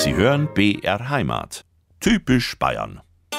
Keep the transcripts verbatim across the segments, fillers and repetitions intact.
Sie hören B R Heimat. Typisch Bayern.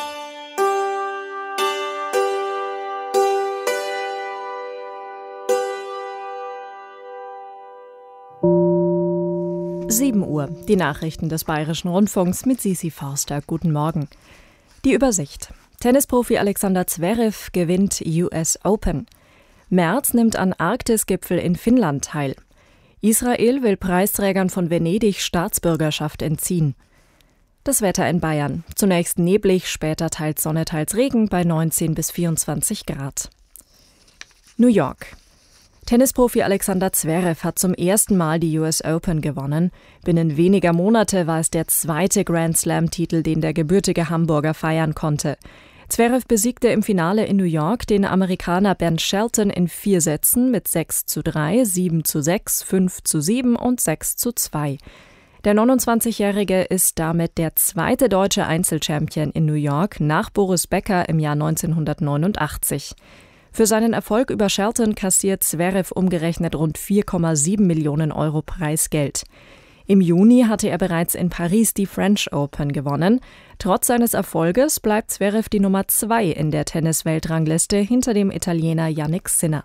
sieben Uhr, die Nachrichten des Bayerischen Rundfunks mit Sisi Forster. Guten Morgen. Die Übersicht. Tennisprofi Alexander Zverev gewinnt U S Open. Merz nimmt an Arktis-Gipfel in Finnland teil. Israel will Preisträgern von Venedig Staatsbürgerschaft entziehen. Das Wetter in Bayern. Zunächst neblig, später teils Sonne, teils Regen bei neunzehn bis vierundzwanzig Grad. New York. Tennisprofi Alexander Zverev hat zum ersten Mal die U S Open gewonnen. Binnen weniger Monate war es der zweite Grand-Slam-Titel, den der gebürtige Hamburger feiern konnte. Zverev besiegte im Finale in New York den Amerikaner Ben Shelton in vier Sätzen mit sechs zu drei, sieben zu sechs, fünf zu sieben und sechs zu zwei. Der neunundzwanzigjährige ist damit der zweite deutsche Einzelchampion in New York nach Boris Becker im Jahr neunzehnhundertneunundachtzig. Für seinen Erfolg über Shelton kassiert Zverev umgerechnet rund vier Komma sieben Millionen Euro Preisgeld. Im Juni hatte er bereits in Paris die French Open gewonnen. Trotz seines Erfolges bleibt Zverev die Nummer zwei in der Tennis-Weltrangliste hinter dem Italiener Jannik Sinner.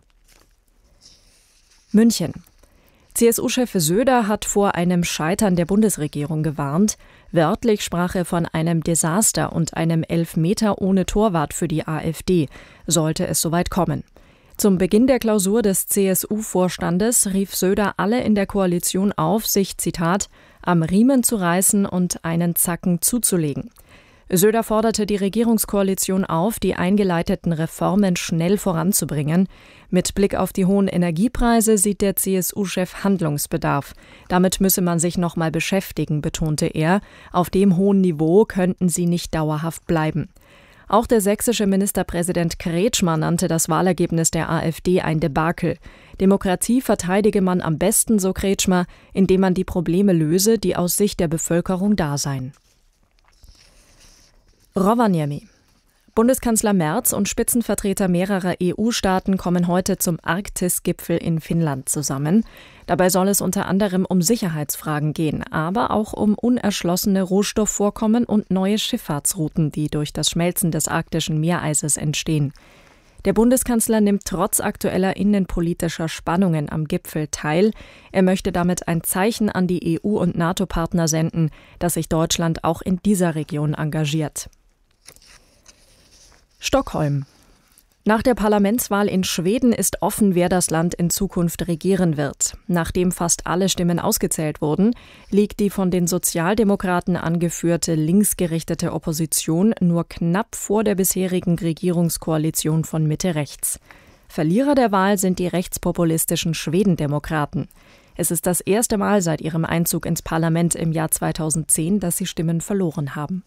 München. C S U-Chef Söder hat vor einem Scheitern der Bundesregierung gewarnt. Wörtlich sprach er von einem Desaster und einem Elfmeter ohne Torwart für die AfD, sollte es soweit kommen. Zum Beginn der Klausur des C S U-Vorstandes rief Söder alle in der Koalition auf, sich, Zitat, am Riemen zu reißen und einen Zacken zuzulegen. Söder forderte die Regierungskoalition auf, die eingeleiteten Reformen schnell voranzubringen. Mit Blick auf die hohen Energiepreise sieht der C S U-Chef Handlungsbedarf. Damit müsse man sich noch mal beschäftigen, betonte er. Auf dem hohen Niveau könnten sie nicht dauerhaft bleiben. Auch der sächsische Ministerpräsident Kretschmer nannte das Wahlergebnis der AfD ein Debakel. Demokratie verteidige man am besten, so Kretschmer, indem man die Probleme löse, die aus Sicht der Bevölkerung da seien. Rovaniemi. Bundeskanzler Merz und Spitzenvertreter mehrerer E U-Staaten kommen heute zum Arktis-Gipfel in Finnland zusammen. Dabei soll es unter anderem um Sicherheitsfragen gehen, aber auch um unerschlossene Rohstoffvorkommen und neue Schifffahrtsrouten, die durch das Schmelzen des arktischen Meereises entstehen. Der Bundeskanzler nimmt trotz aktueller innenpolitischer Spannungen am Gipfel teil. Er möchte damit ein Zeichen an die E U- und NATO-Partner senden, dass sich Deutschland auch in dieser Region engagiert. Stockholm. Nach der Parlamentswahl in Schweden ist offen, wer das Land in Zukunft regieren wird. Nachdem fast alle Stimmen ausgezählt wurden, liegt die von den Sozialdemokraten angeführte linksgerichtete Opposition nur knapp vor der bisherigen Regierungskoalition von Mitte-Rechts. Verlierer der Wahl sind die rechtspopulistischen Schwedendemokraten. Es ist das erste Mal seit ihrem Einzug ins Parlament im Jahr zweitausendzehn, dass sie Stimmen verloren haben.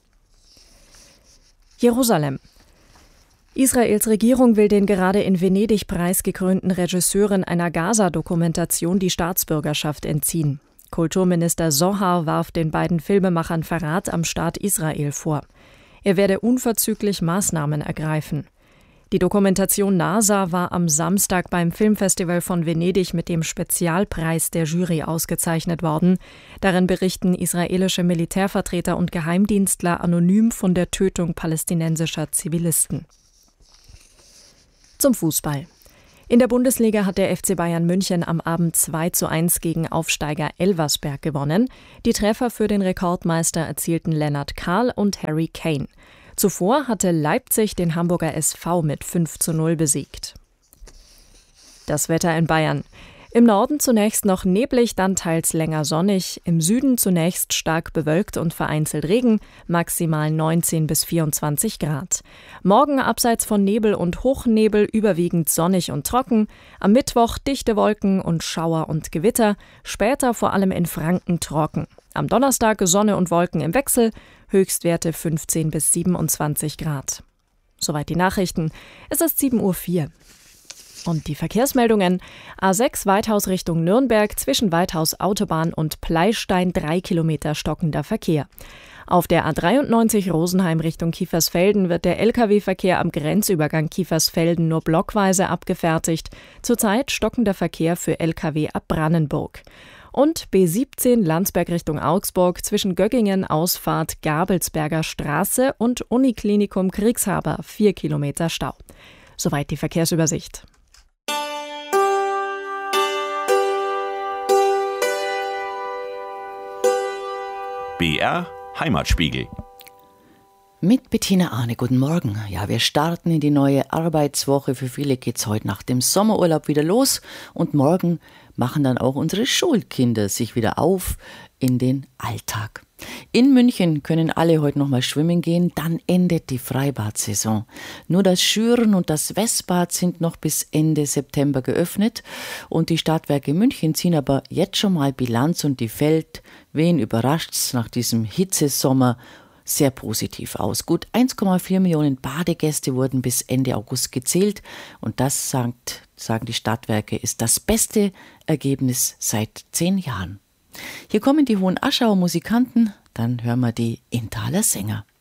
Jerusalem. Israels Regierung will den gerade in Venedig preisgekrönten Regisseuren einer Gaza-Dokumentation die Staatsbürgerschaft entziehen. Kulturminister Zohar warf den beiden Filmemachern Verrat am Staat Israel vor. Er werde unverzüglich Maßnahmen ergreifen. Die Dokumentation NASA war am Samstag beim Filmfestival von Venedig mit dem Spezialpreis der Jury ausgezeichnet worden. Darin berichten israelische Militärvertreter und Geheimdienstler anonym von der Tötung palästinensischer Zivilisten. Zum Fußball. In der Bundesliga hat der F C Bayern München am Abend zwei zu eins gegen Aufsteiger Elversberg gewonnen. Die Treffer für den Rekordmeister erzielten Lennart Kahl und Harry Kane. Zuvor hatte Leipzig den Hamburger S V mit fünf zu null besiegt. Das Wetter in Bayern. Im Norden zunächst noch neblig, dann teils länger sonnig. Im Süden zunächst stark bewölkt und vereinzelt Regen, maximal neunzehn bis vierundzwanzig Grad. Morgen abseits von Nebel und Hochnebel überwiegend sonnig und trocken. Am Mittwoch dichte Wolken und Schauer und Gewitter, später vor allem in Franken trocken. Am Donnerstag Sonne und Wolken im Wechsel, Höchstwerte fünfzehn bis siebenundzwanzig Grad. Soweit die Nachrichten. Es ist sieben Uhr vier. Und die Verkehrsmeldungen: A sechs Weithaus Richtung Nürnberg, zwischen Weithaus Autobahn und Pleistein drei Kilometer stockender Verkehr. Auf der A dreiundneunzig Rosenheim Richtung Kiefersfelden wird der L K W-Verkehr am Grenzübergang Kiefersfelden nur blockweise abgefertigt. Zurzeit stockender Verkehr für L K W ab Brannenburg. Und B siebzehn Landsberg Richtung Augsburg zwischen Göggingen Ausfahrt Gabelsberger Straße und Uniklinikum Kriegshaber vier Kilometer Stau. Soweit die Verkehrsübersicht. B R Heimatspiegel. Mit Bettina Arne, guten Morgen. Ja, wir starten in die neue Arbeitswoche. Für viele geht's heute nach dem Sommerurlaub wieder los. Und morgen machen dann auch unsere Schulkinder sich wieder auf in den Alltag. In München können alle heute noch mal schwimmen gehen, dann endet die Freibad-Saison. Nur das Schüren und das Westbad sind noch bis Ende September geöffnet und die Stadtwerke München ziehen aber jetzt schon mal Bilanz und die fällt, wen überrascht's, nach diesem Hitzesommer sehr positiv aus. Gut eins Komma vier Millionen Badegäste wurden bis Ende August gezählt und das, sagt, sagen die Stadtwerke, ist das beste Ergebnis seit zehn Jahren. Hier kommen die Hohenaschauer Musikanten, dann hören wir die Inntaler Sänger.